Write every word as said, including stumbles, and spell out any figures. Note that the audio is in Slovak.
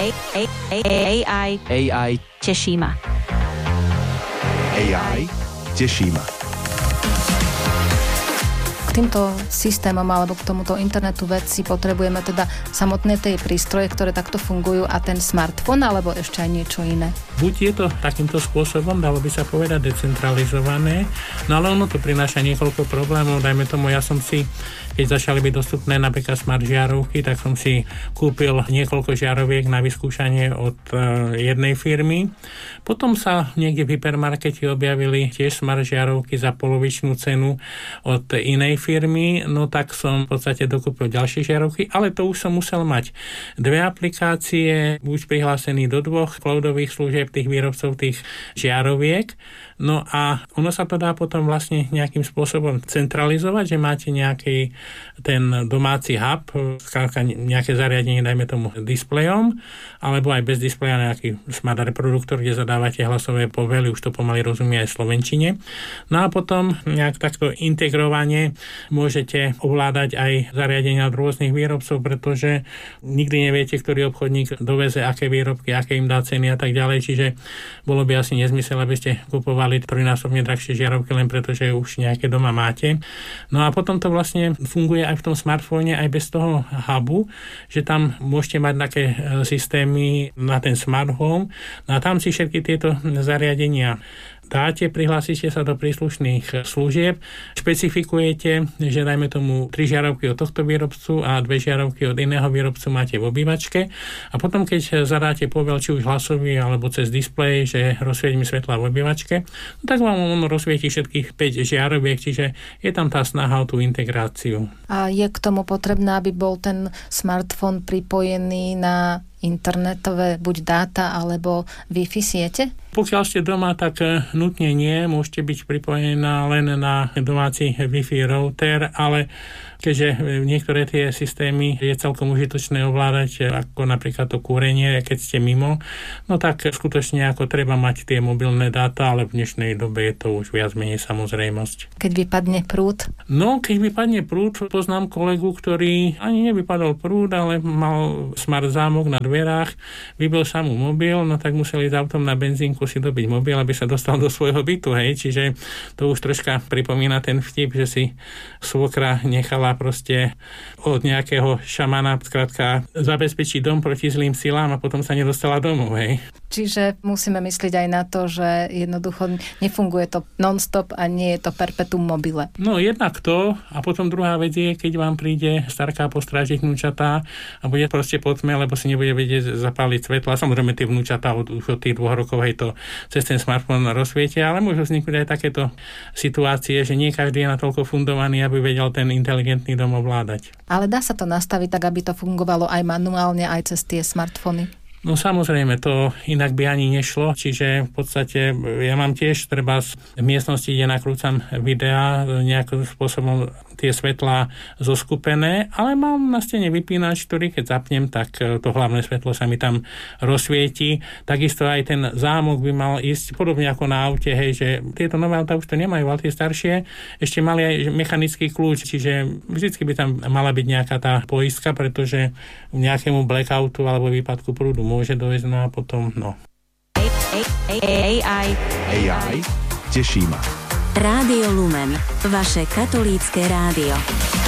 á í. á í. Teší ma. á í. Teší ma. K týmto systémom alebo k tomuto internetu vecí potrebujeme teda samotné tie prístroje, ktoré takto fungujú a ten smartfón, alebo ešte aj niečo iné? Buď je to takýmto spôsobom, dalo by sa povedať, decentralizované, no ale ono to prináša niekoľko problémov. Dajme tomu, ja som si, keď začali byť dostupné napríklad smart žiarovky, tak som si kúpil niekoľko žiaroviek na vyskúšanie od jednej firmy. Potom sa niekde v hypermarkete objavili tiež smart žiarovky za polovičnú cenu od inej firmy, no tak som v podstate dokúpil ďalšie žiarovky, ale to už som musel mať dve aplikácie, už prihlásený do dvoch cloudových služieb tých výrobcov tých žiaroviek. No a ono sa to dá potom vlastne nejakým spôsobom centralizovať, že máte nejaký ten domáci hub, nejaké zariadenie, dajme tomu displejom, alebo aj bez displeja nejaký smart reproduktor, kde zadávate hlasové povely, už to pomaly rozumie aj v slovenčine. No a potom nejak takto integrovane môžete ovládať aj zariadenia od rôznych výrobcov, pretože nikdy neviete, ktorý obchodník doveze aké výrobky, aké im dá ceny a tak ďalej, čiže bolo by asi nezmysel, aby ste kupovali trojnásobne drahšie žiarovky len preto, že už nejaké doma máte. No a potom to vlastne funguje aj v tom smartfóne, aj bez toho hubu, že tam môžete mať také systémy na ten smart home. No a tam si všetky tieto zariadenia dáte, prihlásite sa do príslušných služieb, špecifikujete, že dajme tomu tri žiarovky od tohto výrobcu a dve žiarovky od iného výrobcu máte v obývačke a potom keď zadáte povel, či už hlasový alebo cez displej, že rozsvieť mi svetla v obývačke, no tak vám on rozsvieti všetkých päť žiaroviek, čiže je tam tá snaha o tú integráciu. A je k tomu potrebné, aby bol ten smartfón pripojený na internetové buď dáta alebo Wi-Fi siete? Pokiaľ ste doma, tak nutne nie. Môžete byť pripojená len na domáci Wi-Fi router, ale keďže niektoré tie systémy je celkom užitočné ovládať, ako napríklad to kúrenie, keď ste mimo, no tak skutočne ako treba mať tie mobilné dáta, ale v dnešnej dobe je to už viac menej samozrejmosť. Keď vypadne prúd? No, keď vypadne prúd, poznám kolegu, ktorý ani nevypadol prúd, ale mal smart zámok na dverách, vybil sa mu mobil, no tak museli ísť autom na benzínku si dobiť mobil, aby sa dostal do svojho bytu, hej, čiže to už troška pripomína ten vtip, že si svokra nechala proste od nejakého šamana skrátka zabezpečiť dom proti zlým silám a potom sa nedostala domov, hej. Čiže musíme myslieť aj na to, že jednoducho nefunguje to non-stop a nie je to perpetuum mobile. No jednak to a potom druhá vec je, keď vám príde starká postrážiť vnúčatá a bude proste pod tme, lebo si nebude vedieť zapáliť svetla. Samozrejme tie vnúčatá od, už od tých dvoch rokov hej to cez ten smartfón rozsvietia, ale môžu vzniknúť aj takéto situácie, že nie každý je natoľko fundovaný, aby vedel ten inteligentný dom ovládať. Ale dá sa to nastaviť tak, aby to fungovalo aj manuálne, aj cez tie smartfóny? No samozrejme, to inak by ani nešlo, čiže v podstate ja mám tiež treba v miestnosti, kde nakrúcam videá, nejakým spôsobom tie svetlá zoskupené, ale mám na stene vypínač, ktorý keď zapnem, tak to hlavné svetlo sa mi tam rozsvieti. Takisto aj ten zámok by mal ísť podobne ako na aute, hej, že tieto nové auta už to nemajú, ale tie staršie ešte mali aj mechanický kľúč, čiže vždycky by tam mala byť nejaká tá poistka, pretože nejakému blackoutu alebo výpadku prúdu môže dojsť, no a potom, no. á í. á í. Teší ma. Rádio Lumen, vaše katolícke rádio.